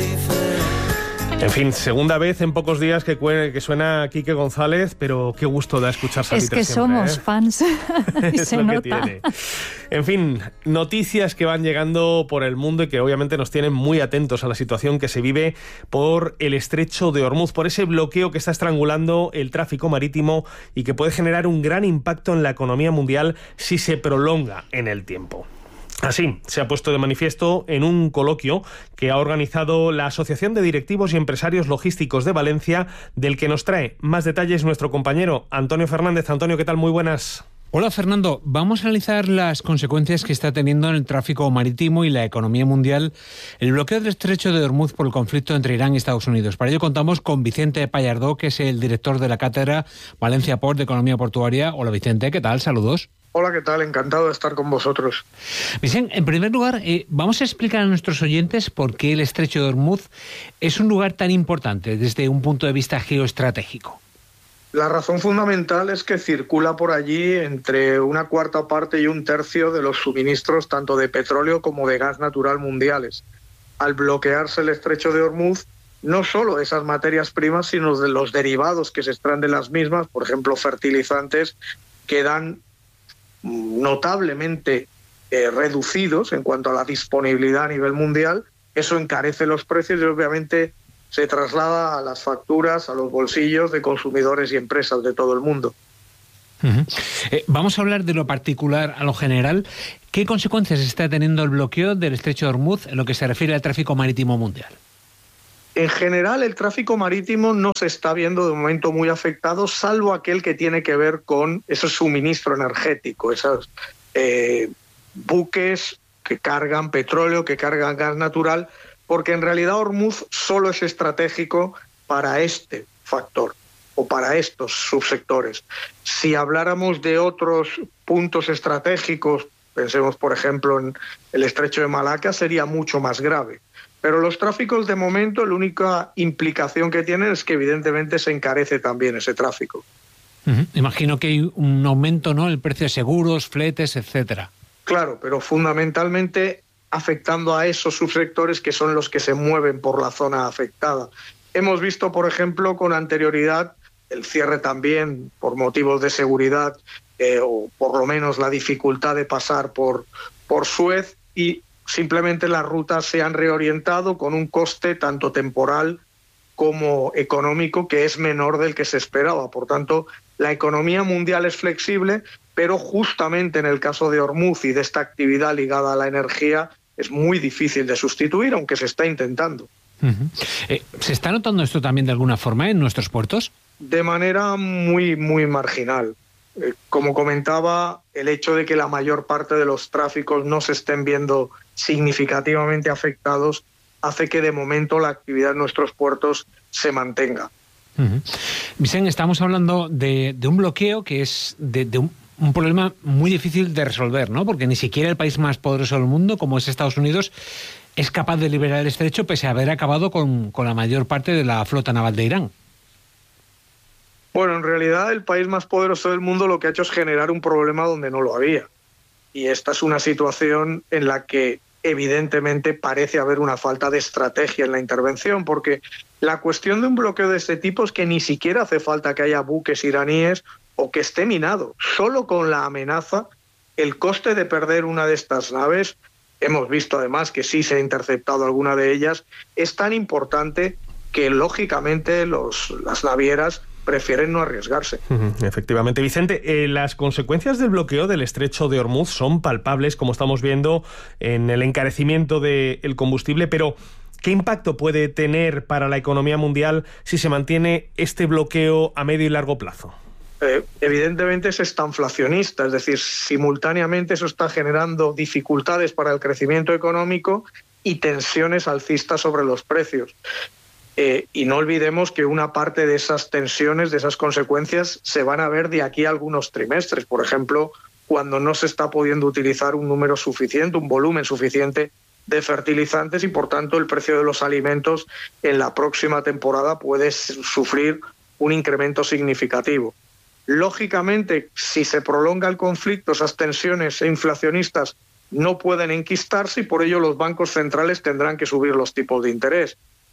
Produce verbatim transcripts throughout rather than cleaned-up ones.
En fin, segunda vez en pocos días que, que suena Quique González, pero qué gusto da escuchar Salitre. Es que siempre, somos ¿eh? fans. Y es se lo nota. que tiene. En fin, noticias que van llegando por el mundo y que obviamente nos tienen muy atentos a la situación que se vive por el estrecho de Hormuz, por ese bloqueo que está estrangulando el tráfico marítimo y que puede generar un gran impacto en la economía mundial si se prolonga en el tiempo. Así se ha puesto de manifiesto en un coloquio que ha organizado la Asociación de Directivos y Empresarios Logísticos de Valencia, del que nos trae más detalles nuestro compañero Antonio Fernández. Antonio, ¿qué tal? Muy buenas. Hola Fernando, vamos a analizar las consecuencias que está teniendo en el tráfico marítimo y la economía mundial el bloqueo del estrecho de Hormuz por el conflicto entre Irán y Estados Unidos. Para ello contamos con Vicente Pallardó, que es el director de la cátedra Valencia Port de Economía Portuaria. Hola Vicente, ¿qué tal? Saludos. Hola, ¿qué tal? Encantado de estar con vosotros. Vicente, en primer lugar, eh, vamos a explicar a nuestros oyentes por qué el estrecho de Hormuz es un lugar tan importante desde un punto de vista geoestratégico. La razón fundamental es que circula por allí entre una cuarta parte y un tercio de los suministros tanto de petróleo como de gas natural mundiales. Al bloquearse el estrecho de Hormuz, no solo esas materias primas, sino de los derivados que se extraen de las mismas, por ejemplo, fertilizantes, quedan notablemente eh, reducidos en cuanto a la disponibilidad a nivel mundial. Eso encarece los precios y obviamente se traslada a las facturas, a los bolsillos de consumidores y empresas de todo el mundo. Uh-huh. Eh, vamos a hablar de lo particular a lo general. ¿Qué consecuencias está teniendo el bloqueo del estrecho de Hormuz en lo que se refiere al tráfico marítimo mundial? En general, el tráfico marítimo no se está viendo de momento muy afectado, salvo aquel que tiene que ver con ese suministro energético, esos eh, buques que cargan petróleo, que cargan gas natural, porque en realidad Hormuz solo es estratégico para este factor o para estos subsectores. Si habláramos de otros puntos estratégicos, pensemos por ejemplo en el estrecho de Malaca, sería mucho más grave. Pero los tráficos de momento, la única implicación que tienen es que evidentemente se encarece también ese tráfico. Uh-huh. Imagino que hay un aumento, ¿no?, el precio de seguros, fletes, etcétera. Claro, pero fundamentalmente afectando a esos subsectores que son los que se mueven por la zona afectada. Hemos visto, por ejemplo, con anterioridad el cierre también por motivos de seguridad eh, o por lo menos la dificultad de pasar por, por Suez, y simplemente las rutas se han reorientado con un coste tanto temporal como económico que es menor del que se esperaba. Por tanto, la economía mundial es flexible, pero justamente en el caso de Hormuz y de esta actividad ligada a la energía es muy difícil de sustituir, aunque se está intentando. Uh-huh. Eh, ¿Se está notando esto también de alguna forma en nuestros puertos? De manera muy, muy marginal. Eh, como comentaba, el hecho de que la mayor parte de los tráficos no se estén viendo significativamente afectados hace que de momento la actividad en nuestros puertos se mantenga. Uh-huh. Vicente, estamos hablando de, de un bloqueo que es de, de un, un problema muy difícil de resolver, ¿no? Porque ni siquiera el país más poderoso del mundo, como es Estados Unidos, es capaz de liberar el estrecho pese a haber acabado con, con la mayor parte de la flota naval de Irán. Bueno, en realidad el país más poderoso del mundo lo que ha hecho es generar un problema donde no lo había. Y esta es una situación en la que evidentemente parece haber una falta de estrategia en la intervención, porque la cuestión de un bloqueo de este tipo es que ni siquiera hace falta que haya buques iraníes o que esté minado. Solo con la amenaza, el coste de perder una de estas naves, hemos visto además que sí se ha interceptado alguna de ellas, es tan importante que lógicamente los, las navieras prefieren no arriesgarse. Efectivamente. Vicente, eh, las consecuencias del bloqueo del estrecho de Hormuz son palpables, como estamos viendo en el encarecimiento del combustible, pero ¿qué impacto puede tener para la economía mundial si se mantiene este bloqueo a medio y largo plazo? Eh, evidentemente es estanflacionista, es decir, simultáneamente eso está generando dificultades para el crecimiento económico y tensiones alcistas sobre los precios. Eh, y no olvidemos que una parte de esas tensiones, de esas consecuencias, se van a ver de aquí a algunos trimestres. Por ejemplo, cuando no se está pudiendo utilizar un número suficiente, un volumen suficiente de fertilizantes y, por tanto, el precio de los alimentos en la próxima temporada puede sufrir un incremento significativo. Lógicamente, si se prolonga el conflicto, esas tensiones inflacionistas no pueden enquistarse y por ello los bancos centrales tendrán que subir los tipos de interés.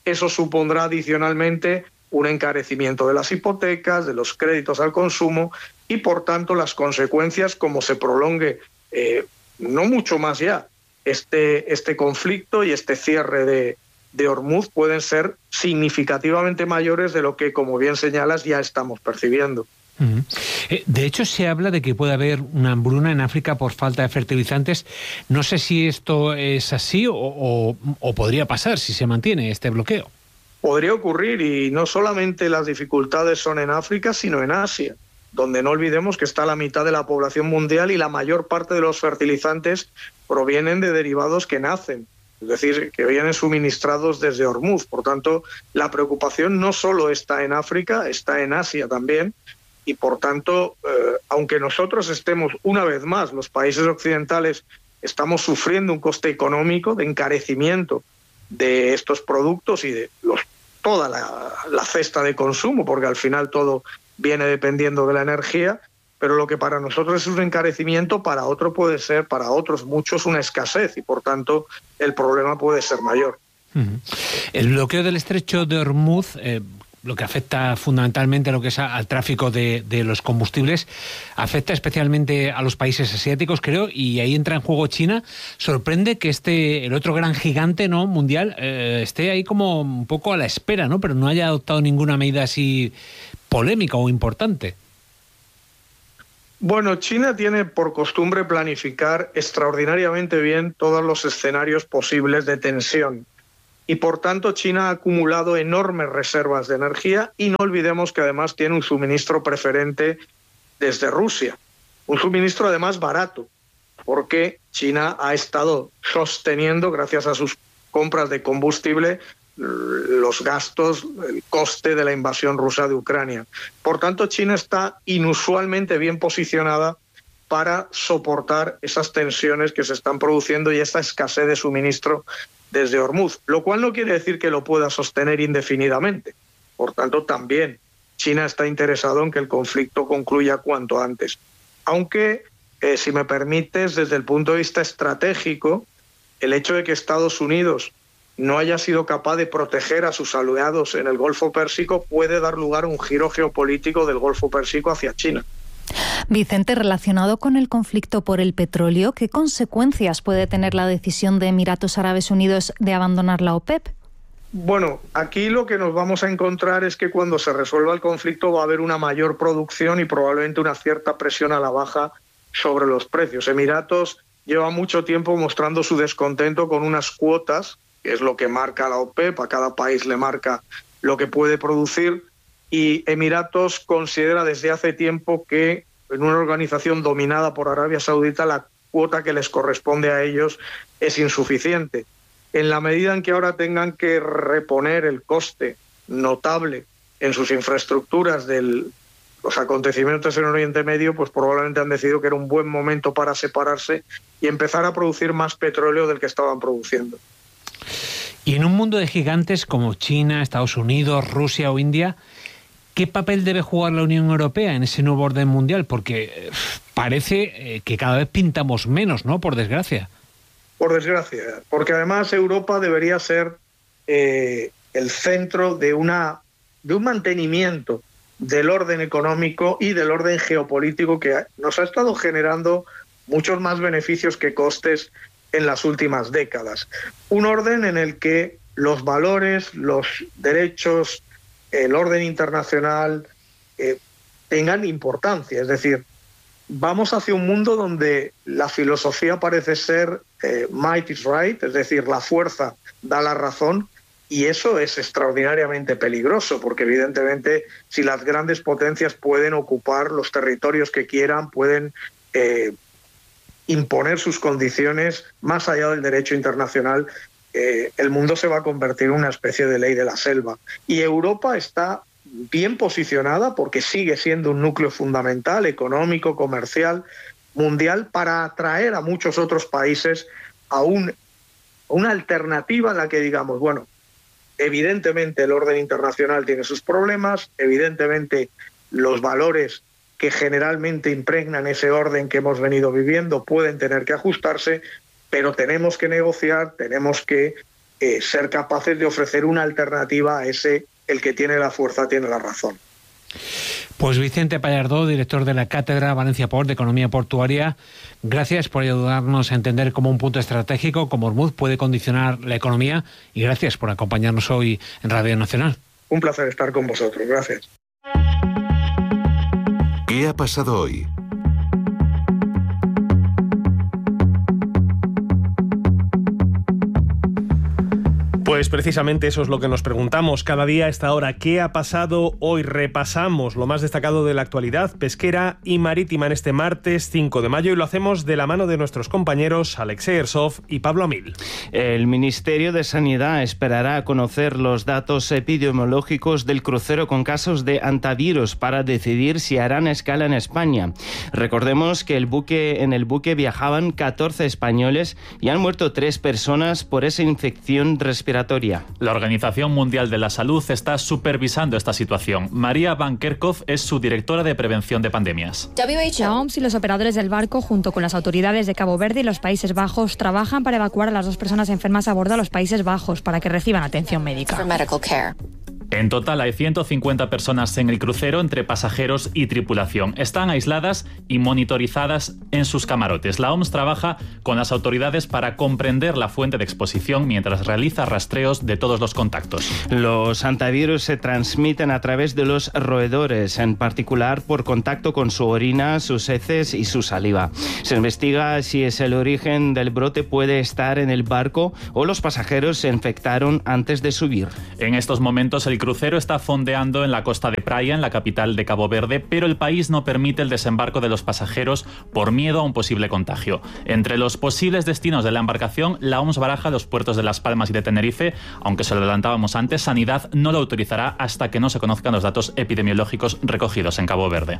eso supondrá adicionalmente un encarecimiento de las hipotecas, de los créditos al consumo y, por tanto, las consecuencias, como se prolongue eh, no mucho más ya este, este conflicto y este cierre de, de Hormuz, pueden ser significativamente mayores de lo que, como bien señalas, ya estamos percibiendo. Uh-huh. Eh, de hecho, se habla de que puede haber una hambruna en África por falta de fertilizantes. No sé si esto es así o, o, o podría pasar si se mantiene este bloqueo. Podría ocurrir, y no solamente las dificultades son en África, sino en Asia, donde no olvidemos que está la mitad de la población mundial y la mayor parte de los fertilizantes provienen de derivados que nacen, es decir, que vienen suministrados desde Hormuz. Por tanto, la preocupación no solo está en África, está en Asia también, y por tanto, eh, aunque nosotros estemos, una vez más, los países occidentales, estamos sufriendo un coste económico de encarecimiento de estos productos y de los, toda la, la cesta de consumo, porque al final todo viene dependiendo de la energía, pero lo que para nosotros es un encarecimiento, para otro puede ser, para otros muchos, una escasez, y por tanto el problema puede ser mayor. Uh-huh. El bloqueo del estrecho de Hormuz, eh, lo que afecta fundamentalmente a lo que es a, al tráfico de, de los combustibles, afecta especialmente a los países asiáticos, creo, y ahí entra en juego China. Sorprende que este, el otro gran gigante, ¿no?, mundial, eh, esté ahí como un poco a la espera, ¿no?, pero no haya adoptado ninguna medida así polémica o importante. Bueno, China tiene por costumbre planificar extraordinariamente bien todos los escenarios posibles de tensión. Y por tanto China ha acumulado enormes reservas de energía, y no olvidemos que además tiene un suministro preferente desde Rusia. Un suministro además barato, porque China ha estado sosteniendo, gracias a sus compras de combustible, los gastos, el coste de la invasión rusa de Ucrania. Por tanto, China está inusualmente bien posicionada para soportar esas tensiones que se están produciendo y esta escasez de suministro desde Hormuz, lo cual no quiere decir que lo pueda sostener indefinidamente. Por tanto, también China está interesado en que el conflicto concluya cuanto antes. Aunque, eh, si me permites, desde el punto de vista estratégico, el hecho de que Estados Unidos no haya sido capaz de proteger a sus aliados en el Golfo Pérsico puede dar lugar a un giro geopolítico del Golfo Pérsico hacia China. Vicente, relacionado con el conflicto por el petróleo, ¿qué consecuencias puede tener la decisión de Emiratos Árabes Unidos de abandonar la OPEP? Bueno, aquí lo que nos vamos a encontrar es que cuando se resuelva el conflicto va a haber una mayor producción y probablemente una cierta presión a la baja sobre los precios. Emiratos lleva mucho tiempo mostrando su descontento con unas cuotas, que es lo que marca la OPEP, a cada país le marca lo que puede producir, y Emiratos considera desde hace tiempo que en una organización dominada por Arabia Saudita la cuota que les corresponde a ellos es insuficiente. En la medida en que ahora tengan que reponer el coste notable en sus infraestructuras de los acontecimientos en Oriente Medio, pues probablemente han decidido que era un buen momento para separarse y empezar a producir más petróleo del que estaban produciendo. Y en un mundo de gigantes como China, Estados Unidos, Rusia o India, ¿qué papel debe jugar la Unión Europea en ese nuevo orden mundial? Porque eh, parece eh, que cada vez pintamos menos, ¿no?, por desgracia. Por desgracia, porque además Europa debería ser eh, el centro de, una, de un mantenimiento del orden económico y del orden geopolítico que nos ha estado generando muchos más beneficios que costes en las últimas décadas. Un orden en el que los valores, los derechos, el orden internacional eh, tengan importancia. Es decir, vamos hacia un mundo donde la filosofía parece ser eh, might is right, es decir, la fuerza da la razón, y eso es extraordinariamente peligroso, porque evidentemente si las grandes potencias pueden ocupar los territorios que quieran, pueden eh, imponer sus condiciones más allá del derecho internacional, eh, el mundo se va a convertir en una especie de ley de la selva. Y Europa está bien posicionada porque sigue siendo un núcleo fundamental, económico, comercial, mundial, para atraer a muchos otros países a, un, a una alternativa en la que digamos, bueno, evidentemente el orden internacional tiene sus problemas, evidentemente los valores que generalmente impregnan ese orden que hemos venido viviendo pueden tener que ajustarse, pero tenemos que negociar, tenemos que eh, ser capaces de ofrecer una alternativa a ese, el que tiene la fuerza tiene la razón. Pues Vicente Pallardó, director de la Cátedra Valencia Port de Economía Portuaria, gracias por ayudarnos a entender cómo un punto estratégico como Ormuz puede condicionar la economía y gracias por acompañarnos hoy en Radio Nacional. Un placer estar con vosotros, gracias. ¿Qué ha pasado hoy? Pues precisamente eso es lo que nos preguntamos cada día a esta hora. ¿Qué ha pasado hoy? Repasamos lo más destacado de la actualidad pesquera y marítima en este martes cinco de mayo y lo hacemos de la mano de nuestros compañeros Alexei Ersov y Pablo Amil. El Ministerio de Sanidad esperará a conocer los datos epidemiológicos del crucero con casos de antivirus para decidir si harán escala en España. Recordemos que el buque, en el buque viajaban catorce españoles y han muerto tres personas por esa infección respiratoria. La Organización Mundial de la Salud está supervisando esta situación. María Van Kerkhove es su directora de prevención de pandemias. La O M S y los operadores del barco, junto con las autoridades de Cabo Verde y los Países Bajos, trabajan para evacuar a las dos personas enfermas a bordo a los Países Bajos para que reciban atención médica. En total hay ciento cincuenta personas en el crucero entre pasajeros y tripulación. Están aisladas y monitorizadas en sus camarotes. La O M S trabaja con las autoridades para comprender la fuente de exposición mientras realiza rastreos de todos los contactos. Los antivirus se transmiten a través de los roedores, en particular por contacto con su orina, sus heces y su saliva. Se investiga si es el origen del brote puede estar en el barco o los pasajeros se infectaron antes de subir. En estos momentos el crucero está fondeando en la costa de Praia, en la capital de Cabo Verde, pero el país no permite el desembarco de los pasajeros por miedo a un posible contagio. Entre los posibles destinos de la embarcación, la O M S baraja los puertos de Las Palmas y de Tenerife, aunque se lo adelantábamos antes, Sanidad no lo autorizará hasta que no se conozcan los datos epidemiológicos recogidos en Cabo Verde.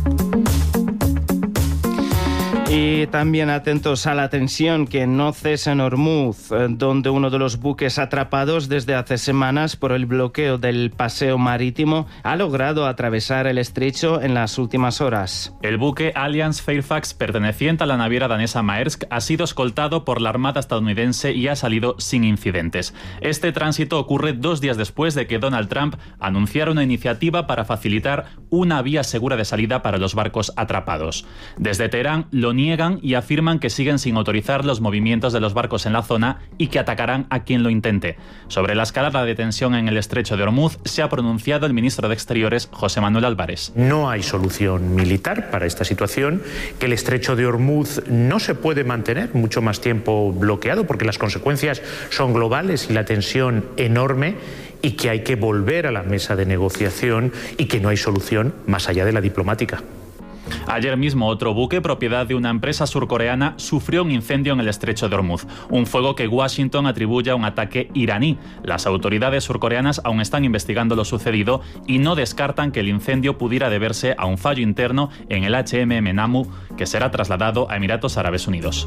Y también atentos a la tensión que no cesa en Ormuz, donde uno de los buques atrapados desde hace semanas por el bloqueo del paseo marítimo ha logrado atravesar el estrecho en las últimas horas. El buque Alliance Fairfax, perteneciente a la naviera danesa Maersk, ha sido escoltado por la Armada estadounidense y ha salido sin incidentes. Este tránsito ocurre dos días después de que Donald Trump anunciara una iniciativa para facilitar una vía segura de salida para los barcos atrapados. Desde Teherán lo niegan y afirman que siguen sin autorizar los movimientos de los barcos en la zona y que atacarán a quien lo intente. Sobre la escalada de tensión en el estrecho de Ormuz se ha pronunciado el ministro de Exteriores, José Manuel Álvarez. No hay solución militar para esta situación, que el estrecho de Ormuz no se puede mantener mucho más tiempo bloqueado porque las consecuencias son globales y la tensión enorme, y que hay que volver a la mesa de negociación y que no hay solución más allá de la diplomática. Ayer mismo otro buque, propiedad de una empresa surcoreana, sufrió un incendio en el estrecho de Ormuz, un fuego que Washington atribuye a un ataque iraní. Las autoridades surcoreanas aún están investigando lo sucedido y no descartan que el incendio pudiera deberse a un fallo interno en el H M M Namu, que será trasladado a Emiratos Árabes Unidos.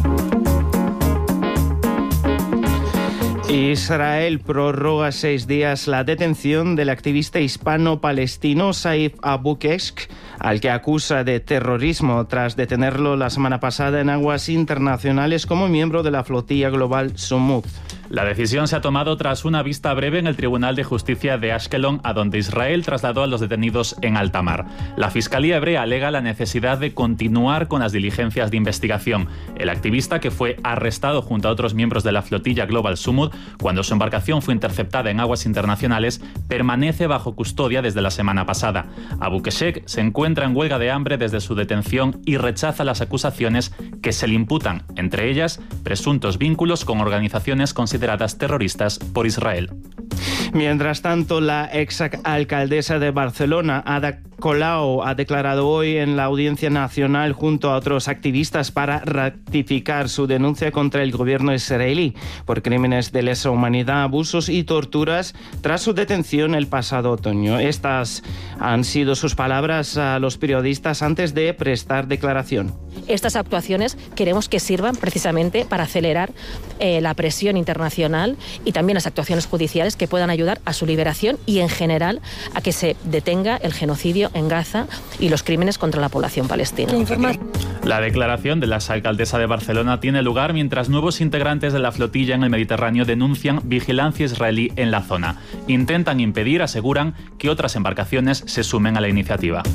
Israel prorroga seis días la detención del activista hispano-palestino Saif Abu Keshk, al que acusa de terrorismo tras detenerlo la semana pasada en aguas internacionales como miembro de la flotilla global Sumud. La decisión se ha tomado tras una vista breve en el Tribunal de Justicia de Ashkelon, a donde Israel trasladó a los detenidos en alta mar. La Fiscalía hebrea alega la necesidad de continuar con las diligencias de investigación. El activista, que fue arrestado junto a otros miembros de la flotilla Global Sumud cuando su embarcación fue interceptada en aguas internacionales, permanece bajo custodia desde la semana pasada. Abu Keshek se encuentra en huelga de hambre desde su detención y rechaza las acusaciones que se le imputan, entre ellas presuntos vínculos con organizaciones consideradas terroristas por Israel. Mientras tanto, la exalcaldesa de Barcelona, Ada Colau, ha declarado hoy en la Audiencia Nacional junto a otros activistas para ratificar su denuncia contra el gobierno israelí por crímenes de lesa humanidad, abusos y torturas tras su detención el pasado otoño. Estas han sido sus palabras a los periodistas antes de prestar declaración. Estas actuaciones queremos que sirvan precisamente para acelerar eh, la presión internacional y también las actuaciones judiciales que puedan ayudar a su liberación y en general a que se detenga el genocidio en Gaza y los crímenes contra la población palestina. La declaración de la alcaldesa de Barcelona tiene lugar mientras nuevos integrantes de la flotilla en el Mediterráneo denuncian vigilancia israelí en la zona. Intentan impedir, aseguran, que otras embarcaciones se sumen a la iniciativa.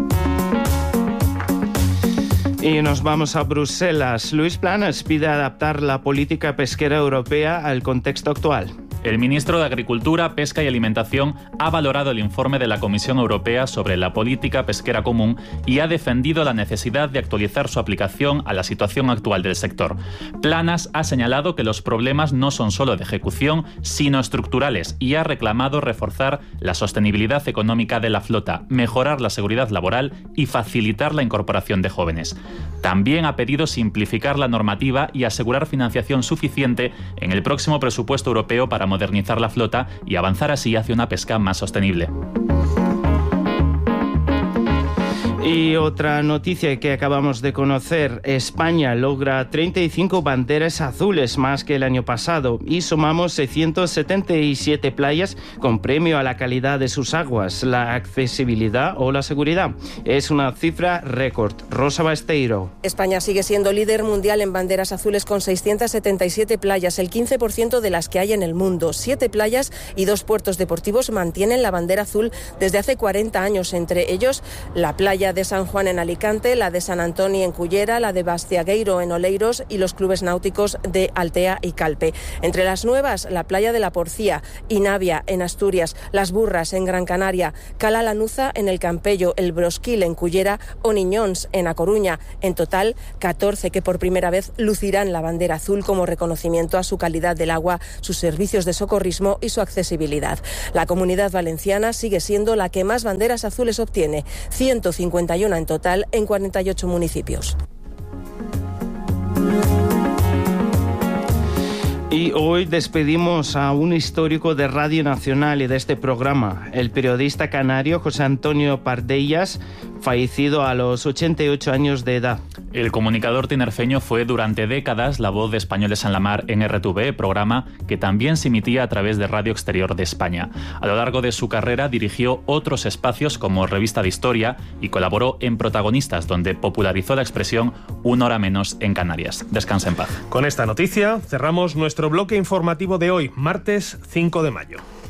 Y nos vamos a Bruselas. Luis Planas pide adaptar la política pesquera europea al contexto actual. El ministro de Agricultura, Pesca y Alimentación ha valorado el informe de la Comisión Europea sobre la política pesquera común y ha defendido la necesidad de actualizar su aplicación a la situación actual del sector. Planas ha señalado que los problemas no son solo de ejecución, sino estructurales, y ha reclamado reforzar la sostenibilidad económica de la flota, mejorar la seguridad laboral y facilitar la incorporación de jóvenes. También ha pedido simplificar la normativa y asegurar financiación suficiente en el próximo presupuesto europeo para modernizar la flota y avanzar así hacia una pesca más sostenible. Y otra noticia que acabamos de conocer: España logra treinta y cinco banderas azules más que el año pasado y sumamos seiscientas setenta y siete playas con premio a la calidad de sus aguas, la accesibilidad o la seguridad. Es una cifra récord. Rosa Besteiro. España sigue siendo líder mundial en banderas azules con seiscientas setenta y siete playas, el quince por ciento de las que hay en el mundo. Siete playas y dos puertos deportivos mantienen la bandera azul desde hace cuarenta años, entre ellos la playa de San Juan en Alicante, la de San Antonio en Cullera, la de Bastiagueiro en Oleiros y los clubes náuticos de Altea y Calpe. Entre las nuevas, la playa de la Porcía y Navia en Asturias, Las Burras en Gran Canaria, Cala Lanuza en el Campello, el Brosquil en Cullera o Niñóns en A Coruña. En total, catorce que por primera vez lucirán la bandera azul como reconocimiento a su calidad del agua, sus servicios de socorrismo y su accesibilidad. La Comunidad Valenciana sigue siendo la que más banderas azules obtiene, ciento cincuenta y una en total en cuarenta y ocho municipios. Y hoy despedimos a un histórico de Radio Nacional y de este programa, el periodista canario José Antonio Pardellas, fallecido a los ochenta y ocho años de edad. El comunicador tinerfeño fue durante décadas la voz de Españoles en la Mar en R T V, programa que también se emitía a través de Radio Exterior de España. A lo largo de su carrera dirigió otros espacios como Revista de Historia y colaboró en Protagonistas, donde popularizó la expresión una hora menos en Canarias. Descansa en paz. Con esta noticia cerramos nuestro bloque informativo de hoy, martes cinco de mayo.